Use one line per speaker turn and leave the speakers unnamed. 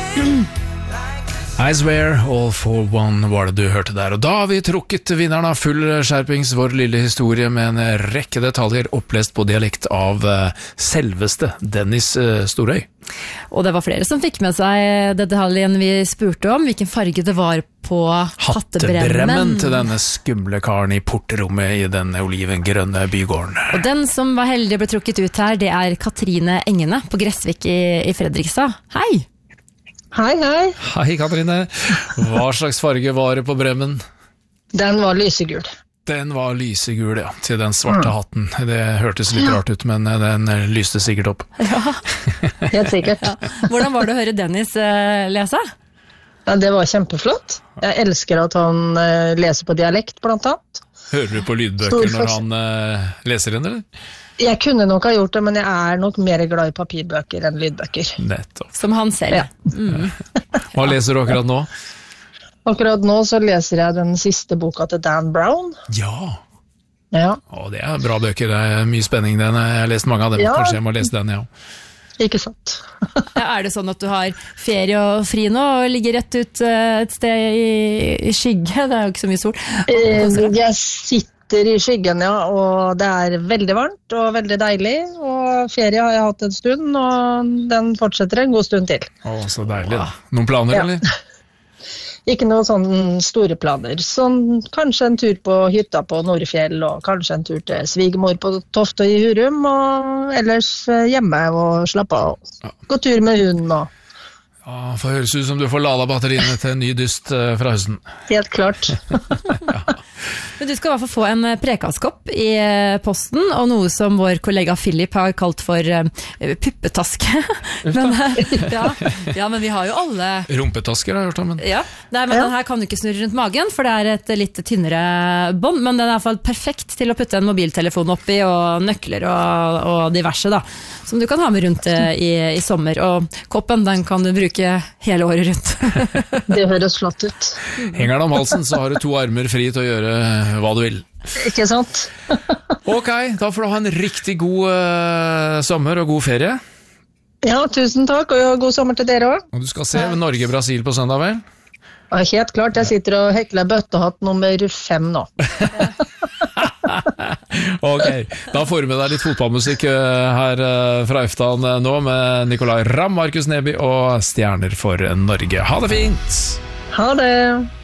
I swear, all for one var det du hørte der. Og da har vi trukket vinneren av full skjerpings, vår lille historie med en rekke detaljer opplest på dialekt av selveste Dennis Storøy.
Og det var flere som fikk med seg detaljen vi spurte om, hvilken farge det var på hattebremmen
til denne skumle karen i portrommet i den olivengrønne bygården.
Og den som var heldig å bli trukket ut her, det er Katrine Engene på Gressvik i Fredrikstad. Hei!
Hei, hei.
Hei, Katrine. Hva slags farge var det på bremmen?
Den var lysegul.
Den var lysegul, ja, til den svarte hatten. Det hørtes litt rart ut, men den lyste sikkert opp.
Ja,
helt sikkert.
Ja. Hvordan var det å høre Dennis lese?
Ja, det var kjempeflott. Jeg elsker at han leser på dialekt, blant annet.
Hører du på lydbøker når han leser den, eller?
Jeg kunne nok ha gjort det, men jeg er nok mer glad i papirbøker enn lydbøker.
Nettopp.
Som han selv.
Ja.
Hva leser du akkurat nå?
Akkurat nå så leser jeg den siste boka til Dan Brown.
Ja.
Ja.
Å, det er bra bøker, det er mye spenning den. Jeg har lest mange av dem,
Ja.
Kanskje jeg må lese den, ja.
Ikke sant.
Ja, er det sånn at du har ferie og fri nå, og ligger rett ut et sted i skygge? Det er jo ikke så mye sol.
Jeg sitter i skyggen, ja, og det er veldig varmt og veldig deilig, og ferie har jeg hatt en stund, og den fortsetter en god stund til.
Å, så deilig da. Noen planer,
Ja.
eller?
Ikke noen sånne store planer, sånn kanskje en tur på hytta på Nordfjell, og kanskje en tur til svigermor på Tofte i Hurum, og ellers hjemme og slappe av. Gå tur med hunden og...
Ja, for høres ut som du får lada batteriene til en ny dyst fra høsten.
Helt klart.
Men du skal i hvert fall få en prekannskopp i posten, og noe som vår kollega Philip har kalt for puppetaske. Men, ja, men vi har jo alle...
Rumpetasker har jeg hørt om. Men...
Ja, nei, men den her kan du ikke snurre rundt magen, for det er et litt tynnere bånd, men den er i hvert fall perfekt til å putte en mobiltelefon oppi, og nøkler og diverse da, som du kan ha med rundt i sommer. Og koppen, den kan du bruke hele året rundt.
Det høres flott ut.
Henger den om halsen, så har du 2 armer fri til å gjøre hva du vil.
Ikke sant?
Ok, da får du ha en riktig god sommer og god ferie.
Ja, tusen takk, og god sommer til dere også.
Og du skal se Norge-Brasil på søndag, vel?
Ja, helt klart, jeg sitter og hekler bøttehatt nummer 5 nå.
Ok, da får du med deg litt fotballmusikk her fra Eftan nå, med Nicolai Ramm, Markus Neby og Stjerner for Norge. Ha det fint!
Ha det!